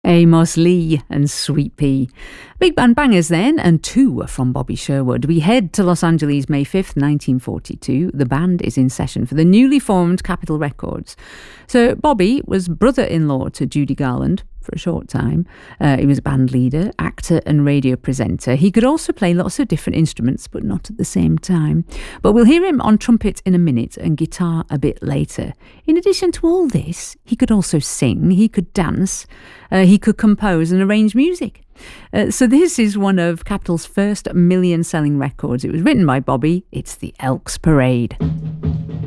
Amos Lee and Sweet Pea. Big band bangers then, and two from Bobby Sherwood. We head to Los Angeles May 5th, 1942. The band is in session for the newly formed Capitol Records. So Bobby was brother-in-law to Judy Garland for a short time. He was a band leader, actor and radio presenter. He could also play lots of different instruments, but not at the same time. But we'll hear him on trumpet in a minute and guitar a bit later. In addition to all this, he could also sing, he could dance, he could compose and arrange music. So this is one of Capitol's first million-selling records. It was written by Bobby. It's the Elks Parade.